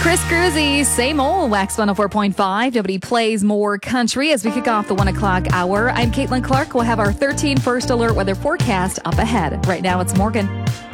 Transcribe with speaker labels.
Speaker 1: Chris Cruzy, same old Wax 104.5. Nobody plays more country as we kick off the 1 o'clock hour. I'm Caitlin Clark. We'll have our 13 first alert weather forecast up ahead. Right now, it's Morgan.